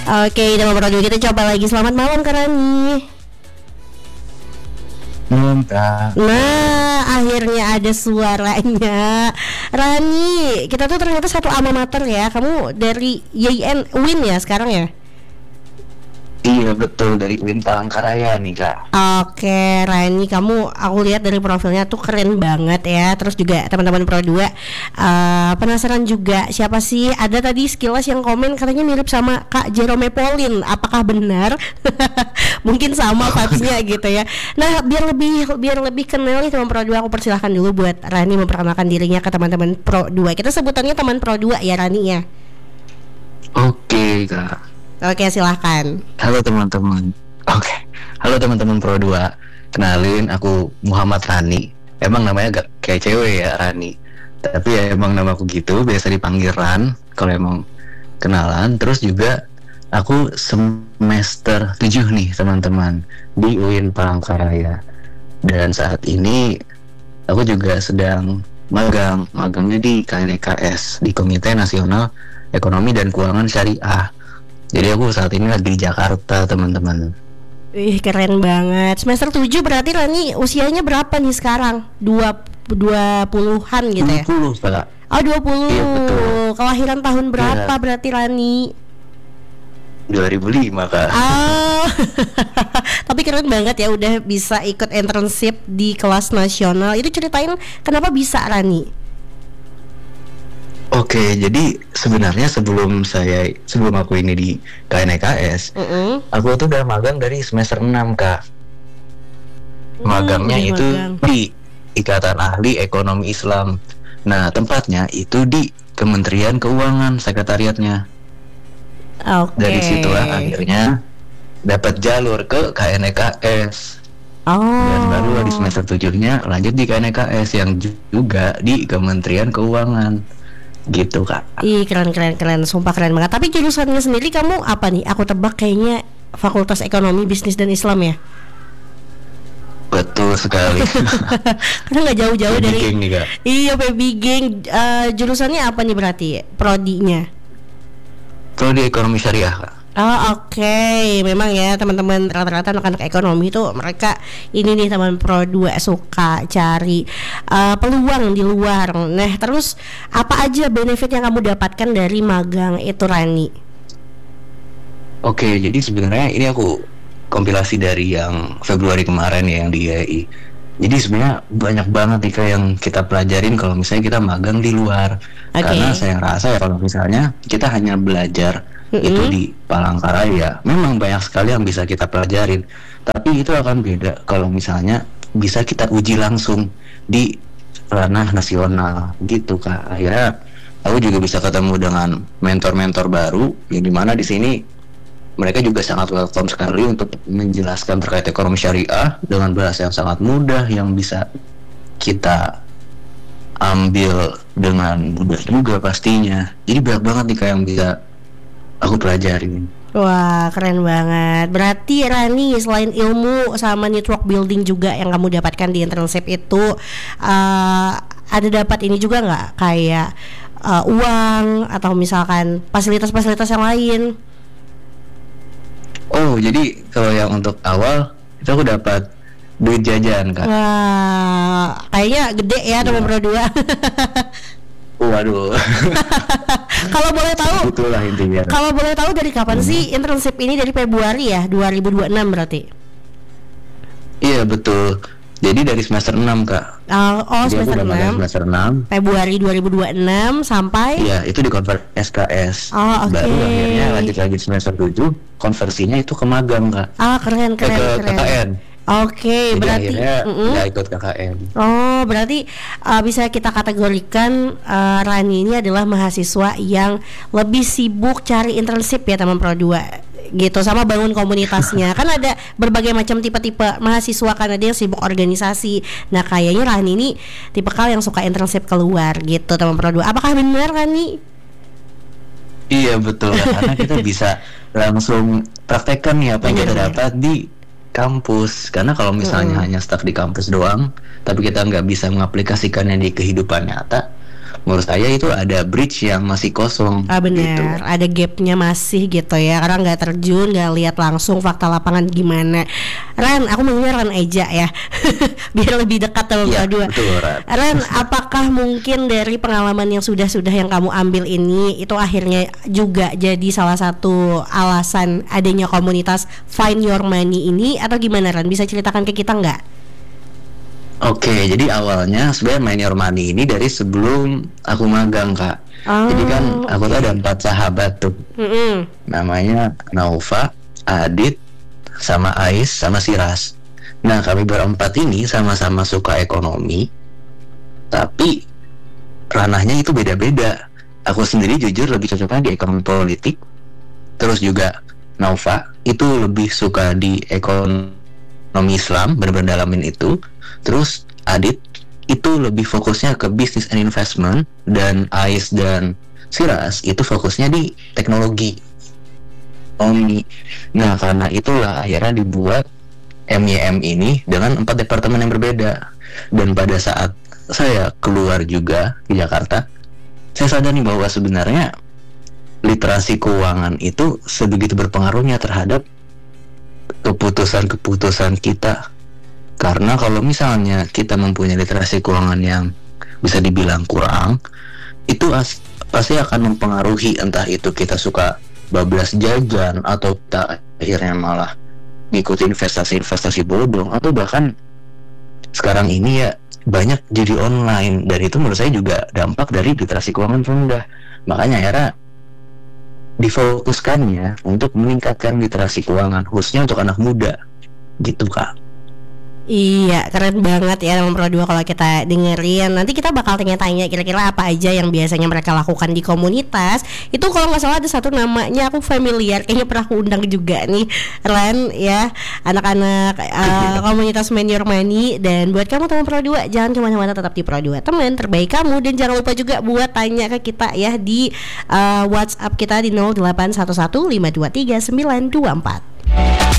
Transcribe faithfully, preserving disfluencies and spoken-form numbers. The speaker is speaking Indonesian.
Oke, teman Pro dua kita coba lagi. Selamat malam Kak Rani. Belum Kak. Nah, akhirnya ada suaranya. Rani, kita tuh ternyata satu alma mater ya. Kamu dari Y I N U I N ya sekarang ya? Iya betul, dari U I N Palangkaraya nih Kak. Oke, Rani, kamu aku lihat dari profilnya tuh keren banget ya. Terus juga teman-teman Pro dua uh, penasaran juga siapa sih? Ada tadi sekilas yang komen katanya mirip sama Kak Jerome Pauline. Apakah benar? Mungkin sama vibes-nya gitu ya. Nah, biar lebih biar lebih kenal nih teman Pro dua, aku persilahkan dulu buat Rani memperkenalkan dirinya ke teman-teman Pro dua. Kita sebutannya teman Pro dua ya Rani ya. Oke Kak. Oke, silahkan. Halo teman-teman. Oke. Halo teman-teman Pro dua. Kenalin, aku Muhammad Rani. Emang namanya gak kayak cewek ya, Rani. Tapi ya emang nama aku gitu, biasa dipanggil Ran kalau emang kenalan. Terus juga aku semester tujuh nih teman-teman di U I N Palangkaraya. Dan saat ini aku juga sedang magang. Magangnya di K N E K S, di Komite Nasional Ekonomi dan Keuangan Syariah. Jadi aku saat ini lagi di Jakarta teman-teman. Wih, keren banget. Semester tujuh berarti Rani usianya berapa nih sekarang? Dua dua puluhan gitu ya? dua puluh Kak. Oh dua puluh. Iya betul. Kelahiran tahun berapa Iya. berarti Rani? dua ribu lima Kak. Oh. Tapi keren banget ya udah bisa ikut internship di kelas nasional. Itu ceritain kenapa bisa Rani? Oke, jadi sebenarnya sebelum saya sebelum aku ini di K N E K S, Mm-mm. aku tuh udah magang dari semester enam Kak. Magangnya Hmm, itu magang. di Ikatan Ahli Ekonomi Islam. Nah, tempatnya itu di Kementerian Keuangan, sekretariatnya. Oke. Dari situlah akhirnya dapat jalur ke K N E K S. Oh. Dan baru di semester tujuh-nya lanjut di K N E K S yang juga di Kementerian Keuangan. Gitu Kak. Ih, keren keren keren, sumpah keren banget. Tapi jurusannya sendiri kamu apa nih? Aku tebak kayaknya Fakultas Ekonomi Bisnis dan Islam ya. Betul sekali. Karena nggak jauh-jauh dari. Geng nih Kak. Iya, P B Geng. Uh, jurusannya apa nih berarti? Prodinya? Prodi Ekonomi Syariah Kak. Oh oke, memang ya teman-teman rata-rata anak-anak ekonomi tuh mereka ini nih teman Pro dua suka cari uh, peluang di luar. Nah terus apa aja benefit yang kamu dapatkan dari magang itu Rani? Oke, jadi sebenarnya ini aku kompilasi dari yang Februari kemarin ya yang di I A I. Jadi sebenarnya banyak banget nih kayak yang kita pelajarin kalau misalnya kita magang di luar. Oke. Karena saya rasa ya kalau misalnya kita hanya belajar Mm-mm. itu di Palangkaraya, memang banyak sekali yang bisa kita pelajarin. Tapi itu akan beda kalau misalnya bisa kita uji langsung di ranah nasional gitu Kak. Akhirnya aku juga bisa ketemu dengan mentor-mentor baru yang dimana di sini mereka juga sangat welcome sekali untuk menjelaskan terkait ekonomi syariah dengan bahasa yang sangat mudah yang bisa kita ambil dengan mudah juga pastinya. Jadi banyak banget nih kayak yang bisa aku pelajarin. Wah keren banget. Berarti Rani selain ilmu sama network building juga yang kamu dapatkan di internship itu uh, ada dapat ini juga nggak kayak uh, uang atau misalkan fasilitas-fasilitas yang lain? Oh jadi kalau yang untuk awal itu aku dapat duit jajan Kak. Wah kayaknya gede ya teman Pro dua. Waduh. Kalau boleh tahu, Itulah intinya. kalau boleh tahu dari kapan Hmm. sih internship ini? Dari Februari ya dua ribu dua puluh enam berarti? Iya betul. Jadi dari semester enam Kak. Uh, oh Jadi aku semester udah magang enam semester enam. Februari dua ribu dua puluh enam sampai Iya, itu di konver S K S. Oh, oke. Baru akhirnya lanjut lagi semester tujuh, konversinya itu ke magang, Kak. ah keren Eh, keren ke keren. K K N. Oke, Jadi berarti akhirnya mm-mm. nggak ikut K K N. Oh, berarti uh, bisa kita kategorikan uh, Rani ini adalah mahasiswa yang lebih sibuk cari internship ya teman Pro dua gitu, sama bangun komunitasnya. Kan ada berbagai macam tipe-tipe mahasiswa, kan ada yang sibuk organisasi. Nah, kayaknya Rani ini tipe kal yang suka internship keluar gitu teman Pro dua. Apakah benar Rani? Iya betul, karena kita bisa langsung praktekkan nih apa yang kita Benar-benar. dapat di kampus. Karena kalau misalnya Mm-mm. hanya stuck di kampus doang, tapi kita nggak bisa mengaplikasikannya di kehidupan nyata, menurut saya itu ada bridge yang masih kosong. Ah benar, gitu. ada gapnya masih gitu ya, karena nggak terjun, nggak lihat langsung fakta lapangan gimana. Ran, aku manggilnya Ran Eja ya, biar lebih dekat sama Iya, berdua. betul, Ran. Ran, apakah mungkin dari pengalaman yang sudah-sudah yang kamu ambil ini itu akhirnya juga jadi salah satu alasan adanya komunitas Find Your Money ini, atau gimana Ran? Bisa ceritakan ke kita nggak? Oke, jadi awalnya sebenarnya Main Your Money ini dari sebelum aku magang, Kak. Oh, Jadi kan aku tuh ada empat sahabat tuh. mm-mm. Namanya Naufa, Adit, sama Ais, sama Siras. Nah, kami berempat ini sama-sama suka ekonomi, tapi ranahnya itu beda-beda. Aku sendiri jujur lebih cocoknya di ekonomi politik. Terus juga Naufa itu lebih suka di ekonomi Islam, benar-benar dalamin itu. Terus Adit itu lebih fokusnya ke business and investment, dan Ais dan Siras itu fokusnya di teknologi. Omi. Nah, karena itulah akhirnya dibuat M Y M ini dengan empat departemen yang berbeda. Dan pada saat saya keluar juga di Jakarta, saya sadar nih bahwa sebenarnya literasi keuangan itu sebegitu berpengaruhnya terhadap keputusan-keputusan kita. Karena kalau misalnya kita mempunyai literasi keuangan yang bisa dibilang kurang, itu as- pasti akan mempengaruhi, entah itu kita suka bablas jajan, atau kita akhirnya malah ngikuti investasi-investasi bodong, atau bahkan sekarang ini ya banyak judi online. Dan itu menurut saya juga dampak dari literasi keuangan rendah. Makanya akhirnya difokuskannya untuk meningkatkan literasi keuangan, khususnya untuk anak muda, gitu, Kak. Iya, keren banget ya nomor Pro dua kalau kita dengerin. Nanti kita bakal tanya-tanya kira-kira apa aja yang biasanya mereka lakukan di komunitas. Itu kalau nggak salah ada satu namanya aku familiar, kayaknya pernah aku undang juga nih, Ren ya. Anak-anak uh, komunitas Main Your Money. Dan buat kamu teman Pro dua, jangan kemana-mana, tetap di Pro dua, teman terbaik kamu. Dan jangan lupa juga buat tanya ke kita ya di uh, WhatsApp kita di nol delapan satu satu lima dua tiga sembilan dua empat.